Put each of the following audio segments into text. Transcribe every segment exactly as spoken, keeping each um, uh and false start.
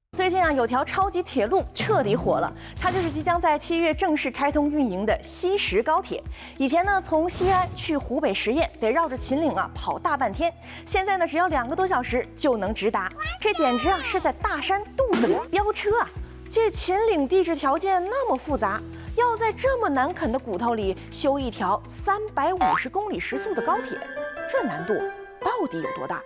最近啊，有条超级铁路彻底火了，它就是即将在七月正式开通运营的西石高铁。以前呢，从西安去湖北十堰得绕着秦岭啊跑大半天，现在呢，只要两个多小时就能直达，这简直啊是在大山肚子里飙车啊！这秦岭地质条件那么复杂，要在这么难啃的骨头里修一条三百五十公里时速的高铁，这难度到底有多大？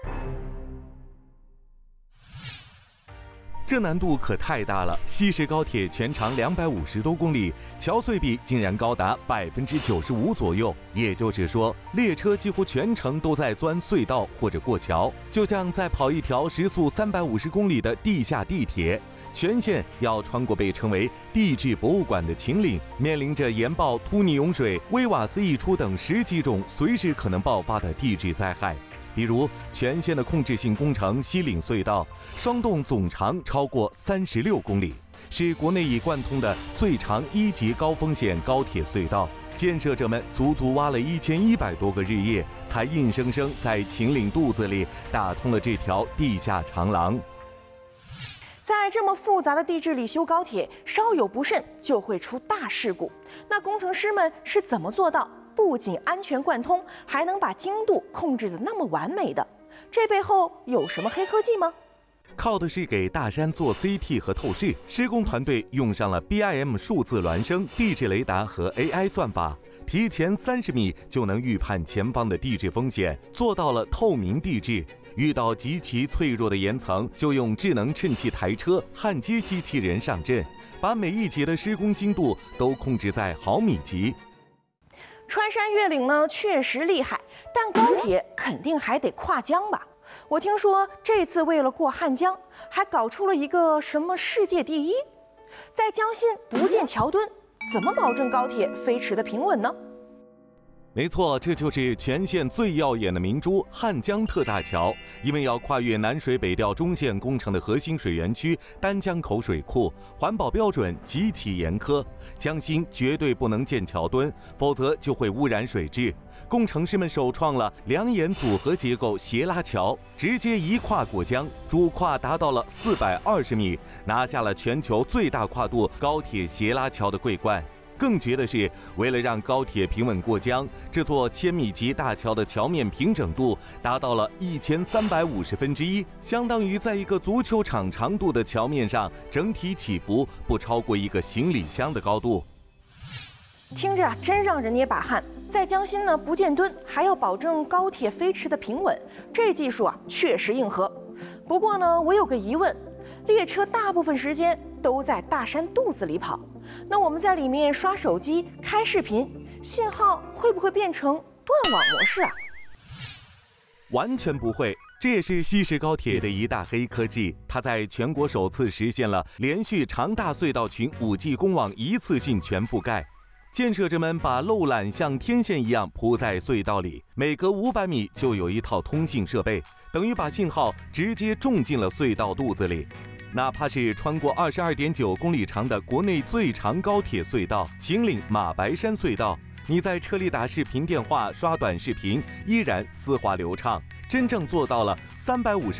这难度可太大了！西石高铁全长两百五十多公里，桥隧比竟然高达百分之九十五左右。也就是说，列车几乎全程都在钻隧道或者过桥，就像在跑一条时速三百五十公里的地下地铁。全线要穿过被称为地质博物馆的秦岭，面临着岩爆、突尼涌水、威瓦斯溢出等十几种随时可能爆发的地质灾害。 比如全线的控制性工程西岭隧道，双洞总长超过三十六公里，是国内已贯通的最长一级高风险高铁隧道。建设者们足足挖了一千一百多个日夜，才硬生生在秦岭肚子里打通了这条地下长廊。 在这么复杂的地质里修高铁，稍有不慎就会出大事故。那工程师们是怎么做到 不仅安全贯通，还能把精度控制得那么完美的，这背后有什么黑科技吗？ 靠的是给大山做 C T 和透视，施工团队用上了 B I M 数字孪生、地质雷达和 A I 算法，提前三十米就能预判前方的地质风险，做到了透明地质。遇到极其脆弱的岩层，就用智能趁气抬车、焊接机器人上阵，把每一节的施工精度都控制在毫米级。 穿山越岭呢，确实厉害，但高铁肯定还得跨江吧？我听说这次为了过汉江，还搞出了一个什么世界第一，在江心不建桥墩，怎么保证高铁飞驰的平稳呢？ 没错，这就是全线最耀眼的明珠——汉江特大桥。因为要跨越南水北调中线工程的核心水源区丹江口水库，环保标准极其严苛，江心绝对不能建桥墩，否则就会污染水质。工程师们首创了两眼组合结构斜拉桥，直接一跨过江，主跨达到了四百二十米，拿下了全球最大跨度高铁斜拉桥的桂冠。 更绝的是，为了让高铁平稳过江，这座千米级大桥的桥面平整度达到了一千三百五十分之一，相当于在一个足球场长度的桥面上，整体起伏不超过一个行李箱的高度。 听着啊，真让人捏把汗。在江心呢，不建墩，还要保证高铁飞驰的平稳，这技术啊，确实硬核。不过呢，我有个疑问，列车大部分时间都在大山肚子里跑。 那我们在里面刷手机、开视频，信号会不会变成断网模式啊？ 完全不会，这也是西石高铁的一大黑科技。它在全国首次实现了连续长大隧道群 五 G 公网一次性全覆盖。建设者们把漏缆像天线一样铺在隧道里，每隔五百米就有一套通信设备，等于把信号直接种进了隧道肚子里。 哪怕是穿过二十二点九公里长的国内最长高铁隧道秦岭马白山隧道，你在车里打视频电话、刷短视频，依然丝滑流畅，真正做到了三百五十